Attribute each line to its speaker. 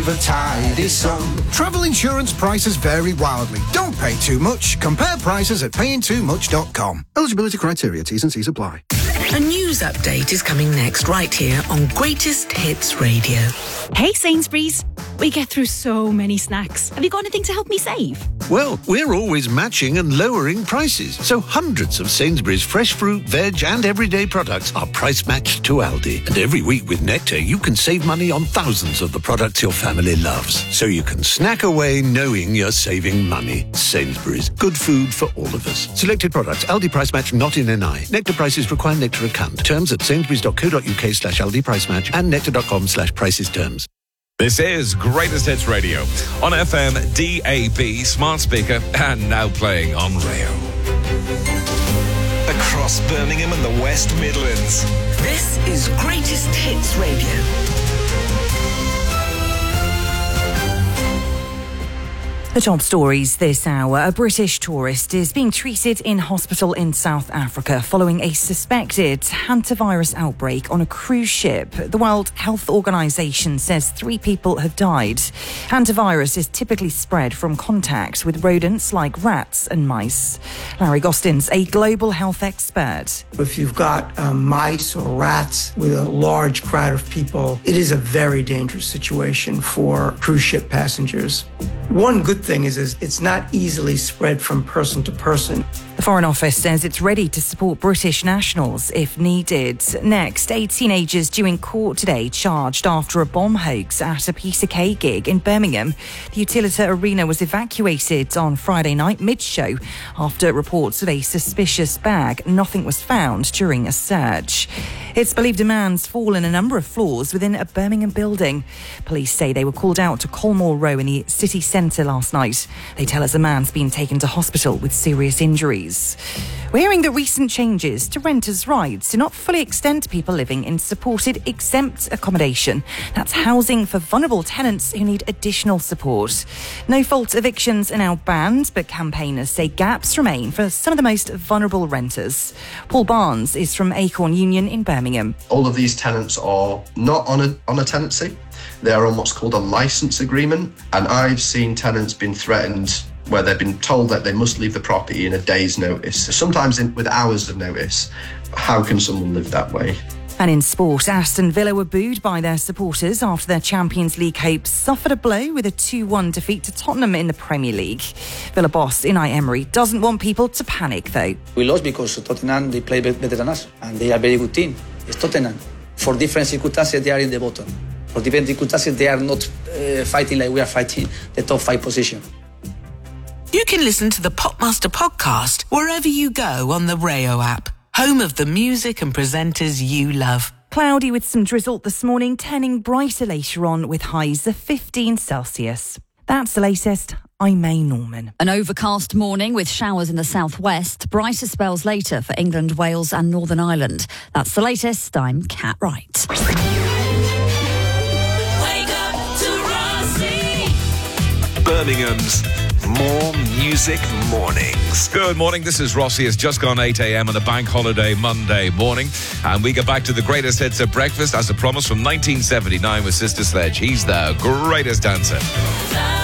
Speaker 1: the tidy sum.
Speaker 2: Travel insurance prices vary wildly. Don't pay too much. Compare prices at payingtoomuch.com. Eligibility criteria, T's and C's apply.
Speaker 3: A news update is coming next, right here on Greatest Hits Radio.
Speaker 4: Hey Sainsbury's, we get through so many snacks. Have you got anything to help me save?
Speaker 5: Well, we're always matching and lowering prices, so hundreds of Sainsbury's fresh fruit, veg and everyday products are price matched to Aldi. And every week with Nectar, you can save money on thousands of the products your family loves. So you can snack away knowing you're saving money. Sainsbury's, good food for all of us. Selected products, Aldi price match not in NI. Nectar prices require Nectar account. Terms at sainsburys.co.uk/Aldi price match and nectar.com/prices terms.
Speaker 6: This is Greatest Hits Radio on FM, DAB, smart speaker, and now playing on Rayo.
Speaker 7: Across Birmingham and the West Midlands.
Speaker 3: This is Greatest Hits Radio.
Speaker 8: The top stories this hour. A British tourist is being treated in hospital in South Africa following a suspected hantavirus outbreak on a cruise ship. The World Health Organization says 3 people have died. Hantavirus is typically spread from contact with rodents like rats and mice. Larry Gostins, a global health expert.
Speaker 9: If you've got mice or rats with a large crowd of people, it is a very dangerous situation for cruise ship passengers. One good thing is it's not easily spread from person to person.
Speaker 8: The Foreign Office says it's ready to support British nationals if needed. Next, 8 teenagers due in court today charged after a bomb hoax at a Peter Kay gig in Birmingham. The Utilita Arena was evacuated on Friday night mid-show after reports of a suspicious bag. Nothing was found during a search. It's believed a man's fallen a number of floors within a Birmingham building. Police say they were called out to Colmore Row in the city centre last night. They tell us a man's been taken to hospital with serious injuries. We're hearing that recent changes to renters' rights do not fully extend to people living in supported exempt accommodation. That's housing for vulnerable tenants who need additional support. No-fault evictions are now banned, but campaigners say gaps remain for some of the most vulnerable renters. Paul Barnes is from Acorn Union in Birmingham.
Speaker 10: All of these tenants are not on a tenancy. They are on what's called a licence agreement, and I've seen tenants been threatened where they've been told that they must leave the property in a day's notice, sometimes with hours of notice. How can someone live that way?
Speaker 8: And in sport, Aston Villa were booed by their supporters after their Champions League hopes suffered a blow with a 2-1 defeat to Tottenham in the Premier League. Villa boss Unai Emery doesn't want people to panic, though.
Speaker 11: We lost because Tottenham, they play better than us, and they are a very good team. It's Tottenham. For different circumstances, they are in the bottom. For different circumstances, they are not fighting like we are fighting the top 5 position.
Speaker 3: You can listen to the Popmaster podcast wherever you go on the Rayo app, home of the music and presenters you love.
Speaker 8: Cloudy with some drizzle this morning, turning brighter later on with highs of 15 Celsius. That's the latest. I'm May Norman.
Speaker 12: An overcast morning with showers in the southwest, brighter spells later for England, Wales and Northern Ireland. That's the latest. I'm Kat Wright.
Speaker 3: Wake up to Rossi.
Speaker 7: Birmingham's More Music Mornings.
Speaker 6: Good morning, this is Rossi. It's just gone 8 a.m. on a bank holiday Monday morning, and we get back to the greatest hits at breakfast as a promise from 1979 with Sister Sledge. He's the greatest dancer.